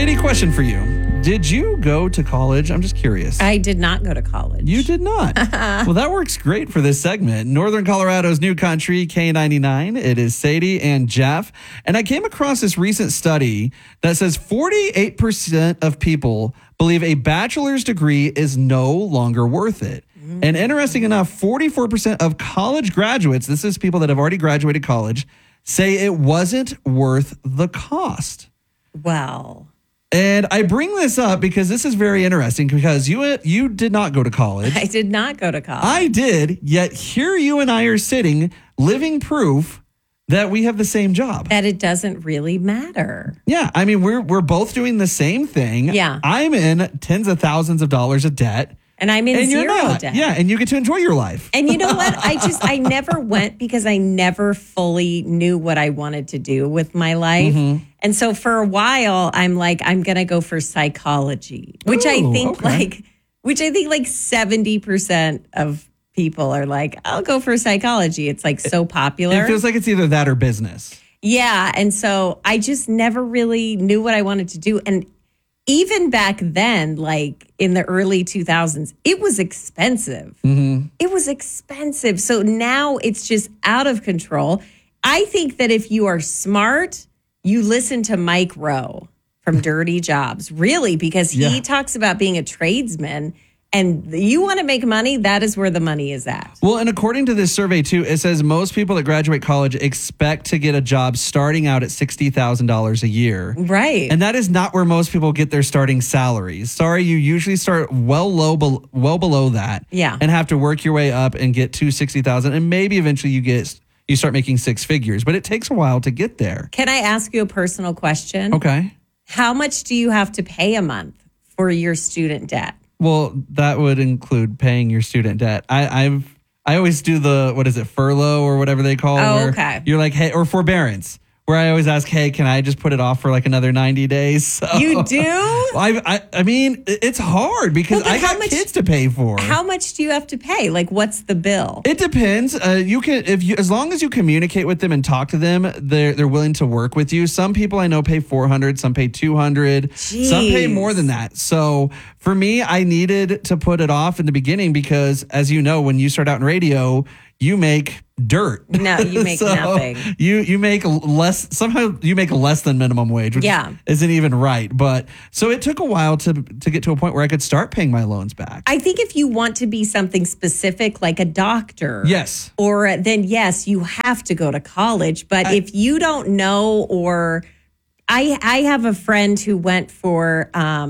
Sadie, question for you. Did you go to college? I'm just curious. I did not go to college. You did not. Well, that works great for this segment. Northern Colorado's New Country, K99. It is Sadie and Jeff. And I came across this recent study that says 48% of people believe a bachelor's degree is no longer worth it. And interesting enough, 44% of college graduates, this is people that have already graduated college, say it wasn't worth the cost. Well, and I bring this up because this is very interesting because you did not go to college. I did not go to college. I did, yet here you and I are sitting, living proof that we have the same job. That it doesn't really matter. Yeah, I mean, we're both doing the same thing. Yeah. I'm in tens of thousands of dollars of debt. And I'm in You're zero not. debt. Yeah, and you get to enjoy your life. And you know what? I never went because I never fully knew what I wanted to do with my life. Mm-hmm. And so for a while, I'm like, I'm going to go for psychology, which I Ooh, think okay. like 70% of people are like, I'll go for psychology. It's like so popular. It feels like it's either that or business. Yeah. And so I just never really knew what I wanted to do. And even back then, like in the early 2000s, it was expensive. It was expensive. So now it's just out of control. I think that if you are smart, you listen to Mike Rowe from Dirty Jobs, really, because he talks about being a tradesman. And you want to make money, that is where the money is at. Well, and according to this survey, too, it says most people that graduate college expect to get a job starting out at $60,000 a year. Right. And that is not where most people get their starting salaries. Sorry, you usually start well below that. Yeah. And have to work your way up and get to $60,000. And maybe eventually you start making six figures. But it takes a while to get there. Can I ask you a personal question? Okay. How much do you have to pay a month for your student debt? Well, that would include paying your student debt. I always do the, furlough or whatever they call it. Oh, where okay. You're like, hey, or forbearance, where I always ask, hey, can I just put it off for like another 90 days? So, You do? I mean, it's hard because Well, I got kids to pay for. How much do you have to pay? Like, what's the bill? It depends. You can, as long as you communicate with them and talk to them, they're willing to work with you. Some people I know pay $400, some pay $200, some pay more than that. So for me, I needed to put it off in the beginning because, as you know, when you start out in radio, you make dirt. No, you make nothing. You make less. Somehow you make less than minimum wage, which isn't even right. But so it took a while to get to a point where I could start paying my loans back. I think if you want to be something specific, like a doctor, yes, or then yes, you have to go to college. But if you don't know, or I have a friend who went for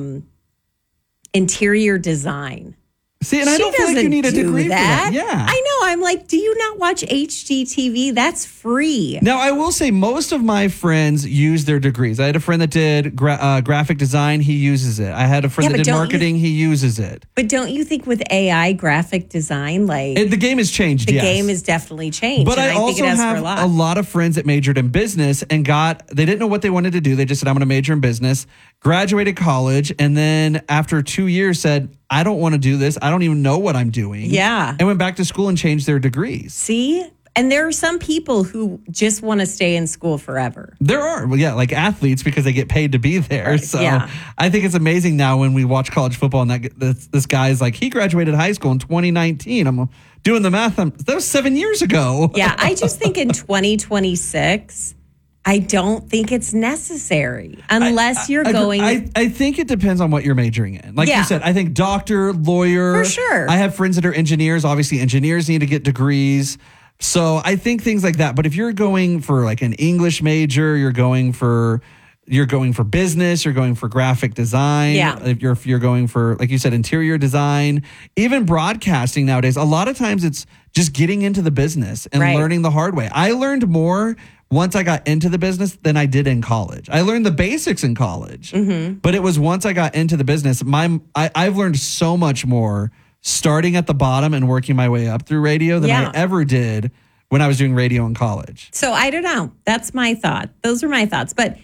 interior design. See, and I don't feel like you need a degree for that. Yeah. I know. I'm like, do you not watch HGTV? That's free. Now, I will say most of my friends use their degrees. I had a friend that did graphic design. He uses it. I had a friend that did marketing. He uses it. But don't you think with AI graphic design, the game has changed, the game has definitely changed. But I also have a lot of friends that majored in business and they didn't know what they wanted to do. They just said, I'm going to major in business, graduated college, and then after 2 years said, I don't want to do this. I don't even know what I'm doing. Yeah. And went back to school and changed their degrees. See? And there are some people who just want to stay in school forever. There are. Well, yeah, like athletes because they get paid to be there. Right. So yeah. I think it's amazing now when we watch college football and this guy is like, he graduated high school in 2019. I'm doing the math. That was 7 years ago. Yeah, I just think in 2026... I don't think it's necessary unless you're going. I think it depends on what you're majoring in. Like you said, I think doctor, lawyer. For sure. I have friends that are engineers. Obviously, engineers need to get degrees. So I think things like that. But if you're going for like an English major, you're going for business, you're going for graphic design. Yeah. If you're going for, like you said, interior design, even broadcasting nowadays, a lot of times it's just getting into the business and learning the hard way. I learned more once I got into the business than I did in college. I learned the basics in college, but it was once I got into the business, I've learned so much more starting at the bottom and working my way up through radio than I ever did when I was doing radio in college. So I don't know. That's my thought. Those are my thoughts. But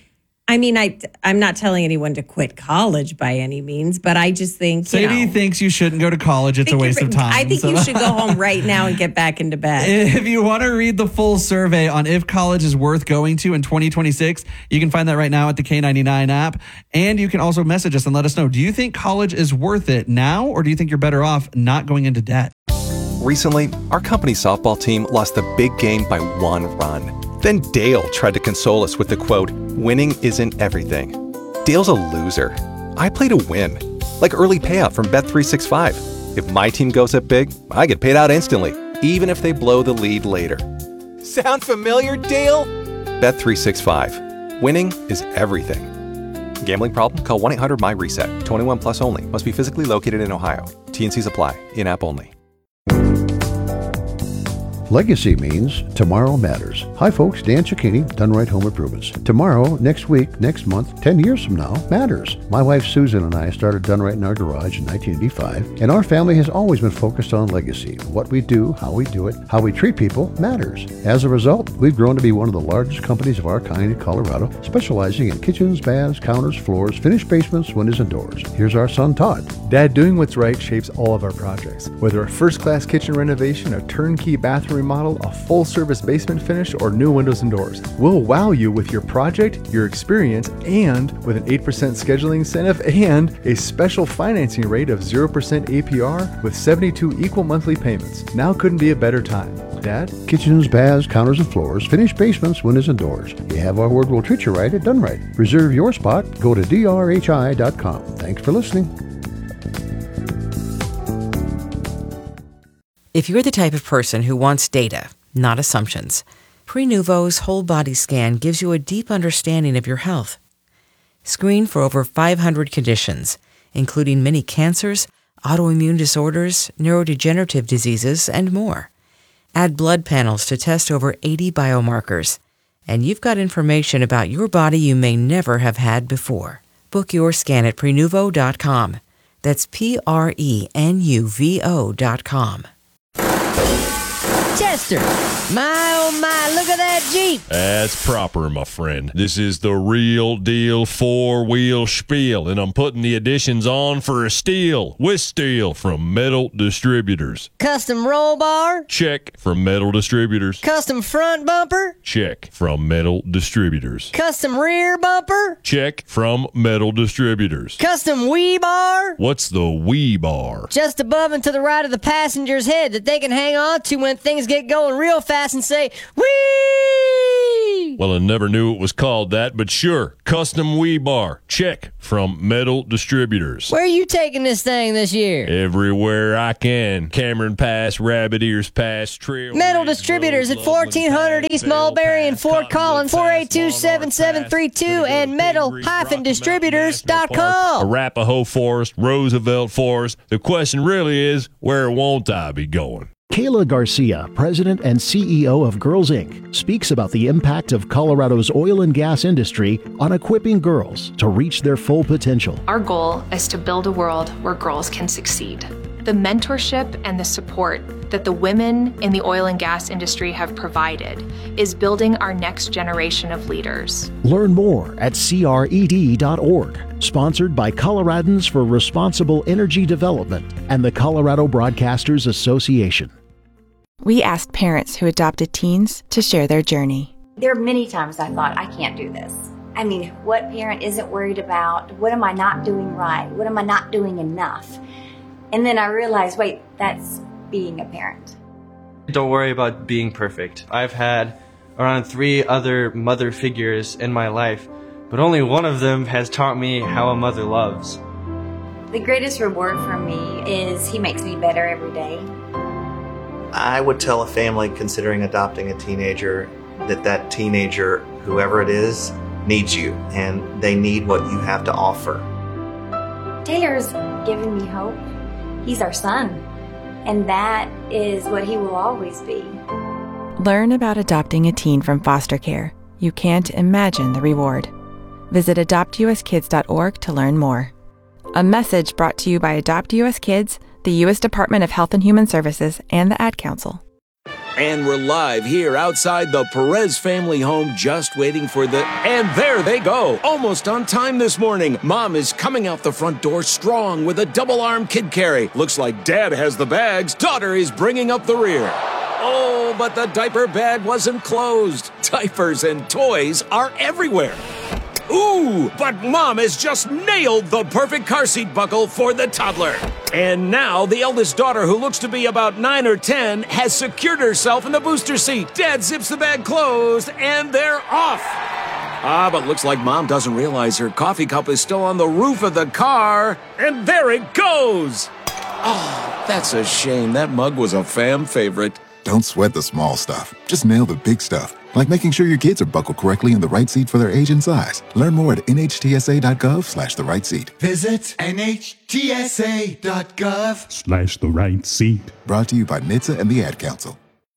I mean, I'm not telling anyone to quit college by any means, but I just think, Sadie thinks you shouldn't go to college. It's a waste of time. I think you should go home right now and get back into bed. If you want to read the full survey on if college is worth going to in 2026, you can find that right now at the K99 app. And you can also message us and let us know, do you think college is worth it now, or do you think you're better off not going into debt? Recently, our company softball team lost the big game by 1 run. Then Dale tried to console us with the quote, "Winning isn't everything." Dale's a loser. I play to win, like early payout from Bet365. If my team goes up big, I get paid out instantly, even if they blow the lead later. Sound familiar, Dale? Bet365. Winning is everything. Gambling problem? Call 1-800-MY-RESET. 21 plus only. Must be physically located in Ohio. T&Cs apply. In-app only. Legacy means tomorrow matters. Hi folks, Dan Cicchini, Done Right Home Improvements. Tomorrow, next week, next month, 10 years from now matters. My wife Susan and I started Done Right in our garage in 1985, and our family has always been focused on legacy. What we do, how we do it, how we treat people matters. As a result, we've grown to be one of the largest companies of our kind in Colorado, specializing in kitchens, baths, counters, floors, finished basements, windows, and doors. Here's our son Todd. Dad, doing what's right shapes all of our projects. Whether a first-class kitchen renovation, a turnkey bathroom remodel, a full-service basement finish, or new windows and doors. We'll wow you with your project, your experience, and with an 8% scheduling incentive and a special financing rate of 0% APR with 72 equal monthly payments. Now couldn't be a better time. Dad? Kitchens, baths, counters, and floors, finished basements, windows, and doors. You have our word will treat you right at Done Right. Reserve your spot. Go to drhi.com. Thanks for listening. If you're the type of person who wants data, not assumptions, Prenuvo's whole body scan gives you a deep understanding of your health. Screen for over 500 conditions, including many cancers, autoimmune disorders, neurodegenerative diseases, and more. Add blood panels to test over 80 biomarkers, and you've got information about your body you may never have had before. Book your scan at Prenuvo.com. That's Prenuvo.com. Chester, my oh my, look at that Jeep. That's proper, my friend. This is the real deal four-wheel spiel, and I'm putting the additions on for a steal with steel from Metal Distributors. Custom roll bar? Check, from Metal Distributors. Custom front bumper? Check, from Metal Distributors. Custom rear bumper? Check, from Metal Distributors. Custom wheel bar? What's the wheel bar? Just above and to the right of the passenger's head that they can hang on to when things get going real fast and say, whee! Well, I never knew it was called that, but sure, custom wheel bar. Check, from Metal Distributors. Where are you taking this thing this year? Everywhere I can. Cameron Pass, Rabbit Ears Pass, Trail. Metal Distributors at 1400 East Mulberry in Fort Collins, 482-7732 and metal-distributors.com. Arapahoe Forest, Roosevelt Forest. The question really is, where won't I be going? Kayla Garcia, President and CEO of Girls Inc., speaks about the impact of Colorado's oil and gas industry on equipping girls to reach their full potential. Our goal is to build a world where girls can succeed. The mentorship and the support that the women in the oil and gas industry have provided is building our next generation of leaders. Learn more at cred.org. Sponsored by Coloradans for Responsible Energy Development and the Colorado Broadcasters Association. We asked parents who adopted teens to share their journey. There are many times I thought, I can't do this. I mean, what parent isn't worried about? What am I not doing right? What am I not doing enough? And then I realized, wait, that's being a parent. Don't worry about being perfect. I've had around 3 other mother figures in my life, but only one of them has taught me how a mother loves. The greatest reward for me is he makes me better every day. I would tell a family considering adopting a teenager that teenager, whoever it is, needs you, and they need what you have to offer. Taylor's given me hope. He's our son, and that is what he will always be. Learn about adopting a teen from foster care. You can't imagine the reward. Visit adoptuskids.org to learn more. A message brought to you by Adopt US Kids, the U.S. Department of Health and Human Services, and the Ad Council. And we're live here outside the Perez family home, just waiting for the... And there they go, almost on time this morning. Mom is coming out the front door strong with a double-arm kid carry. Looks like Dad has the bags. Daughter is bringing up the rear. Oh, but the diaper bag wasn't closed. Diapers and toys are everywhere. Ooh, but Mom has just nailed the perfect car seat buckle for the toddler. And now the eldest daughter, who looks to be about 9 or 10, has secured herself in the booster seat. Dad zips the bag closed, and they're off. But looks like Mom doesn't realize her coffee cup is still on the roof of the car. And there it goes. Oh, that's a shame. That mug was a fam favorite. Don't sweat the small stuff. Just nail the big stuff, like making sure your kids are buckled correctly in the right seat for their age and size. Learn more at nhtsa.gov/the right seat. Visit nhtsa.gov/the right seat. Brought to you by NHTSA and the Ad Council.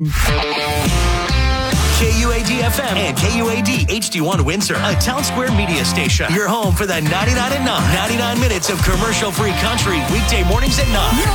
KUAD-FM and KUAD HD1 Windsor, a Town Square media station. Your home for the 99 and 9. 99 minutes of commercial-free country, weekday mornings at 9.